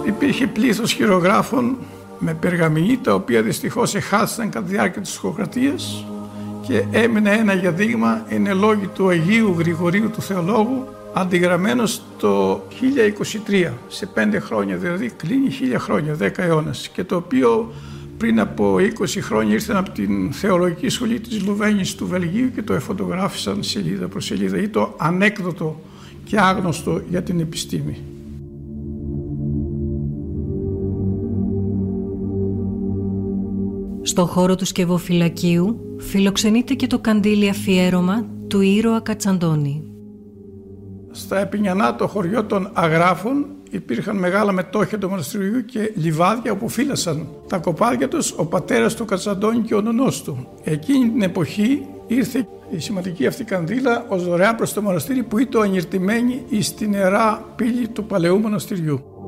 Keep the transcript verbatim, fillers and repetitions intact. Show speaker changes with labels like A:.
A: Υπήρχε πλήθος χειρογράφων με περγαμηνή, τα οποία δυστυχώς εχάθησαν κατά τη διάρκεια της τουρκοκρατίας και έμεινε ένα για δείγμα, είναι λόγοι του Αγίου Γρηγορίου του Θεολόγου, αντιγραμμένος το χίλια είκοσι τρία, σε πέντε χρόνια, δηλαδή κλείνει χίλια χρόνια, δέκα αιώνες, και το οποίο πριν από είκοσι χρόνια ήρθαν από την Θεολογική Σχολή της Λουβένης του Βελγίου και το εφωτογράφησαν σελίδα προς σελίδα, ή το ανέκδοτο και άγνωστο για την επιστήμη.
B: Στο χώρο του Σκευοφυλακίου φιλοξενείται και το καντήλι αφιέρωμα του ήρωα Κατσαντώνη.
A: Στα Επινιανά, το χωριό των Αγράφων, υπήρχαν μεγάλα μετόχια του μοναστηριού και λιβάδια όπου φύλασαν τα κοπάδια τους ο πατέρας του Κατσαντώνη και ο νονός του. Εκείνη την εποχή ήρθε η σημαντική αυτή κανδύλα ως δωρεάν προς το μοναστήρι, που ήταν ανιερτημένη στην ιερά πύλη του παλαιού μοναστηριού.